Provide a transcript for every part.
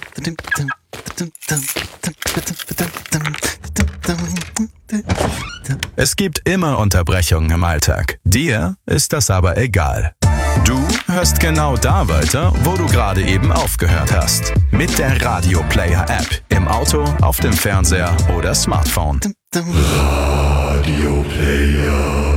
Es gibt immer Unterbrechungen im Alltag. Dir ist das aber egal. Du hörst genau da weiter, wo du gerade eben aufgehört hast. Mit der Radio Player App. Im Auto, auf dem Fernseher oder Smartphone. Radio Player.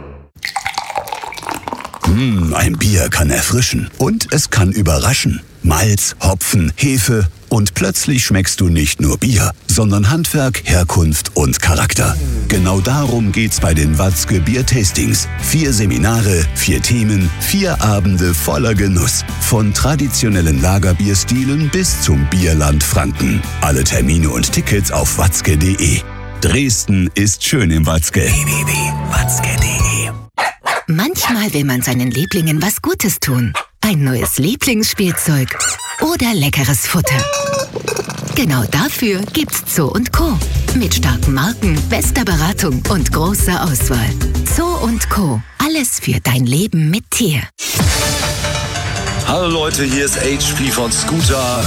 Ein Bier kann erfrischen und es kann überraschen. Malz, Hopfen, Hefe und plötzlich schmeckst du nicht nur Bier, sondern Handwerk, Herkunft und Charakter. Genau darum geht's bei den Watzke Bier-Tastings. 4 Seminare, 4 Themen, 4 Abende voller Genuss. Von traditionellen Lagerbierstilen bis zum Bierland Franken. Alle Termine und Tickets auf watzke.de. Dresden ist schön im Watzke. www.watzke.de. Manchmal will man seinen Lieblingen was Gutes tun. Ein neues Lieblingsspielzeug oder leckeres Futter. Genau dafür gibt's Zoo & Co. Mit starken Marken, bester Beratung und großer Auswahl. Zoo & Co. Alles für dein Leben mit Tier. Hallo Leute, hier ist HP von Scooter.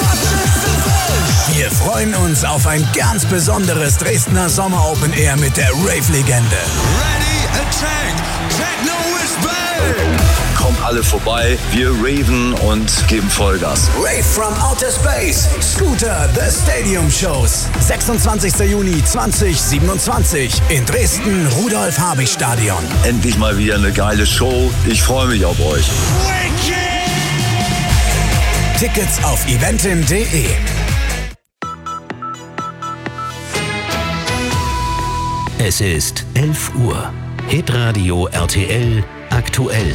Wir freuen uns auf ein ganz besonderes Dresdner Sommer Open Air mit der Rave-Legende. Ready, attack, techno is back! Kommt alle vorbei, wir raven und geben Vollgas. Rave from Outer Space, Scooter, The Stadium Shows. 26. Juni 2027 in Dresden, Rudolf-Habich-Stadion. Endlich mal wieder eine geile Show. Ich freue mich auf euch. Tickets auf eventim.de. Es ist 11 Uhr. Hitradio RTL aktuell.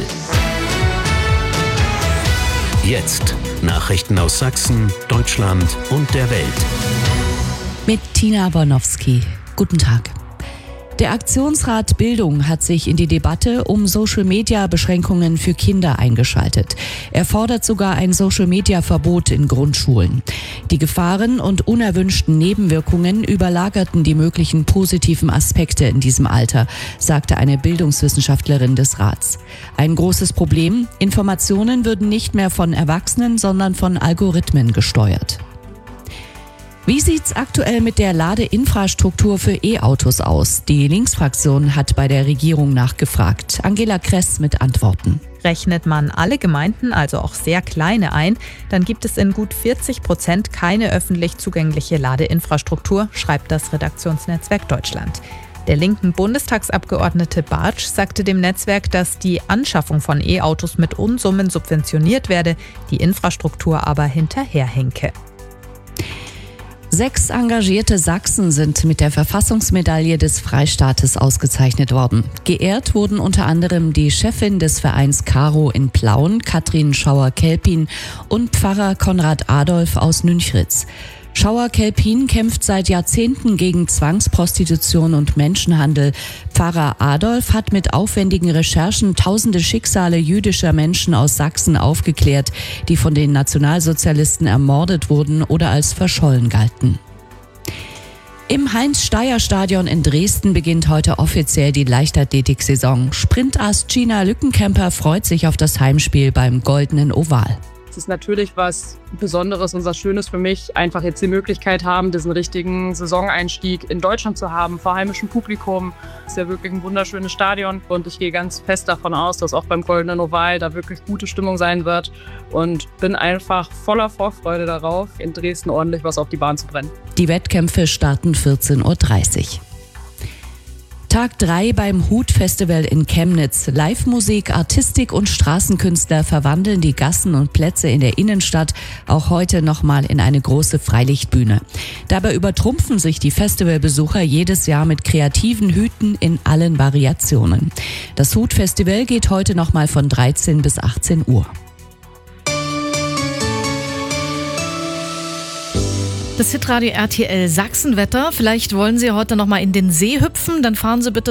Jetzt Nachrichten aus Sachsen, Deutschland und der Welt. Mit Tina Bornowski. Guten Tag. Der Aktionsrat Bildung hat sich in die Debatte um Social-Media-Beschränkungen für Kinder eingeschaltet. Er fordert sogar ein Social-Media-Verbot in Grundschulen. Die Gefahren und unerwünschten Nebenwirkungen überlagerten die möglichen positiven Aspekte in diesem Alter, sagte eine Bildungswissenschaftlerin des Rats. Ein großes Problem: Informationen würden nicht mehr von Erwachsenen, sondern von Algorithmen gesteuert. Wie sieht's aktuell mit der Ladeinfrastruktur für E-Autos aus? Die Linksfraktion hat bei der Regierung nachgefragt. Angela Kress mit Antworten. Rechnet man alle Gemeinden, also auch sehr kleine, ein, dann gibt es in gut 40% keine öffentlich zugängliche Ladeinfrastruktur, schreibt das Redaktionsnetzwerk Deutschland. Der linken Bundestagsabgeordnete Bartsch sagte dem Netzwerk, dass die Anschaffung von E-Autos mit Unsummen subventioniert werde, die Infrastruktur aber hinterherhinke. 6 engagierte Sachsen sind mit der Verfassungsmedaille des Freistaates ausgezeichnet worden. Geehrt wurden unter anderem die Chefin des Vereins Caro in Plauen, Katrin Schauer-Kelpin, und Pfarrer Konrad Adolf aus Nünchritz. Schauer-Kelpin kämpft seit Jahrzehnten gegen Zwangsprostitution und Menschenhandel. Pfarrer Adolf hat mit aufwendigen Recherchen tausende Schicksale jüdischer Menschen aus Sachsen aufgeklärt, die von den Nationalsozialisten ermordet wurden oder als verschollen galten. Im Heinz-Steier-Stadion in Dresden beginnt heute offiziell die Leichtathletik-Saison. Sprintass Gina Lückenkämper freut sich auf das Heimspiel beim Goldenen Oval. Es ist natürlich was Besonderes und was Schönes für mich, einfach jetzt die Möglichkeit haben, diesen richtigen Saisoneinstieg in Deutschland zu haben, vor heimischem Publikum. Es ist ja wirklich ein wunderschönes Stadion und ich gehe ganz fest davon aus, dass auch beim Goldenen Oval da wirklich gute Stimmung sein wird und bin einfach voller Vorfreude darauf, in Dresden ordentlich was auf die Bahn zu brennen. Die Wettkämpfe starten 14:30 Uhr. Tag 3 beim Hut-Festival in Chemnitz. Live-Musik, Artistik und Straßenkünstler verwandeln die Gassen und Plätze in der Innenstadt auch heute nochmal in eine große Freilichtbühne. Dabei übertrumpfen sich die Festivalbesucher jedes Jahr mit kreativen Hüten in allen Variationen. Das Hut-Festival geht heute nochmal von 13 bis 18 Uhr. Das Hitradio RTL Sachsenwetter. Vielleicht wollen Sie heute noch mal in den See hüpfen, dann fahren Sie bitte